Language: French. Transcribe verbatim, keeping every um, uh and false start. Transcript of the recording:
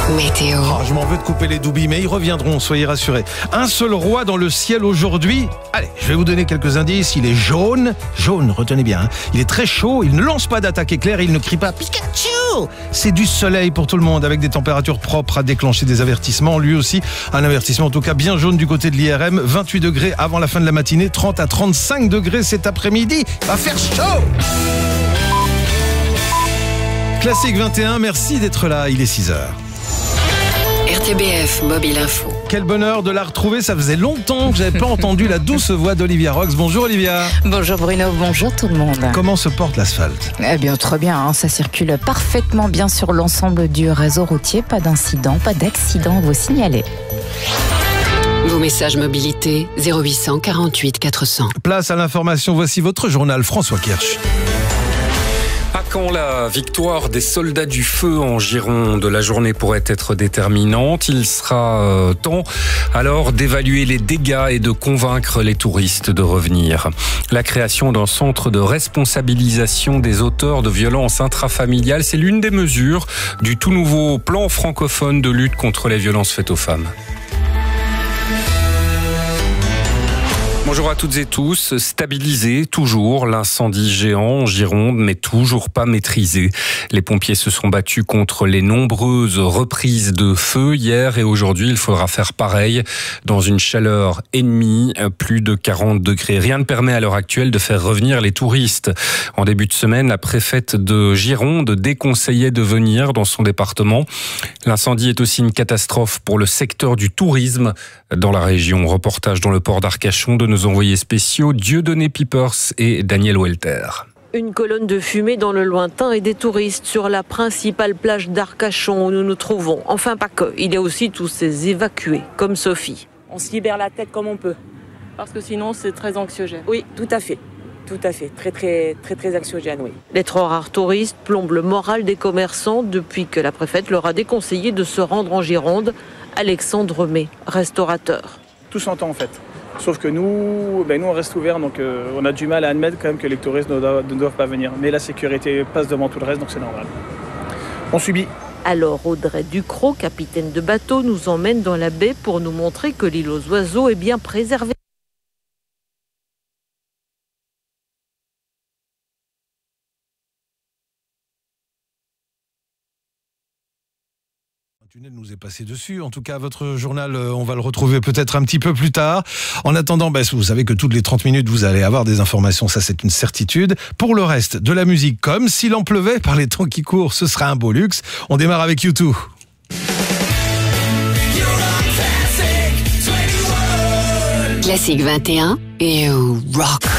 Météo. Oh, je m'en veux de couper les doubis, mais ils reviendront, soyez rassurés. Un seul roi dans le ciel aujourd'hui. Allez, je vais vous donner quelques indices. Il est jaune. Jaune, retenez bien. Hein. Il est très chaud, il ne lance pas d'attaque éclair, il ne crie pas Pikachu. C'est du soleil pour tout le monde, avec des températures propres à déclencher des avertissements. Lui aussi, un avertissement en tout cas bien jaune du côté de l'I R M. vingt-huit degrés avant la fin de la matinée, trente à trente-cinq degrés cet après-midi. Va faire chaud. Classique vingt et un, merci d'être là, il est six heures. R T B F Mobile Info. Quel bonheur de la retrouver, ça faisait longtemps que j'avais pas entendu la douce voix d'Olivia Rox. Bonjour Olivia. Bonjour Bruno, bonjour tout le monde. Comment se porte l'asphalte ? Eh bien très bien, hein, ça circule parfaitement bien sur l'ensemble du réseau routier, pas d'incident, pas d'accident à vous signaler. Vos messages mobilité zéro huit cent quarante-huit quatre cents. Place à l'information, voici votre journal François Kirsch. À quand la victoire des soldats du feu en Gironde? La journée pourrait être déterminante. Il sera euh, temps alors d'évaluer les dégâts et de convaincre les touristes de revenir. La création d'un centre de responsabilisation des auteurs de violences intrafamiliales, c'est l'une des mesures du tout nouveau plan francophone de lutte contre les violences faites aux femmes. Bonjour à toutes et tous. Stabilisé, toujours, l'incendie géant en Gironde, mais toujours pas maîtrisé. Les pompiers se sont battus contre les nombreuses reprises de feu hier et aujourd'hui. Il faudra faire pareil dans une chaleur ennemie, plus de quarante degrés. Rien ne permet à l'heure actuelle de faire revenir les touristes. En début de semaine, la préfète de Gironde déconseillait de venir dans son département. L'incendie est aussi une catastrophe pour le secteur du tourisme dans la région. Reportage dans le port d'Arcachon de nos envoyés spéciaux Dieudonné Pipers et Daniel Welter. Une colonne de fumée dans le lointain et des touristes sur la principale plage d'Arcachon où nous nous trouvons. Enfin pas que, il y a aussi tous ces évacués, comme Sophie. On se libère la tête comme on peut, parce que sinon c'est très anxiogène. Oui, tout à fait. Tout à fait, très très très très anxiogène, oui. Les trop rares touristes plombent le moral des commerçants depuis que la préfète leur a déconseillé de se rendre en Gironde. Alexandre May, restaurateur. Tout s'entend en fait. Sauf que nous, ben nous on reste ouvert, donc euh, on a du mal à admettre quand même que les touristes ne doivent, ne doivent pas venir. Mais la sécurité passe devant tout le reste, donc c'est normal. On subit. Alors Audrey Ducrot, capitaine de bateau, nous emmène dans la baie pour nous montrer que l'île aux oiseaux est bien préservée. Un tunnel nous est passé dessus. En tout cas, votre journal, on va le retrouver peut-être un petit peu plus tard. En attendant, bah, vous savez que toutes les trente minutes, vous allez avoir des informations. Ça, c'est une certitude. Pour le reste, de la musique comme s'il en pleuvait par les temps qui courent. Ce sera un beau luxe. On démarre avec U deux. Classique vingt et un et rock.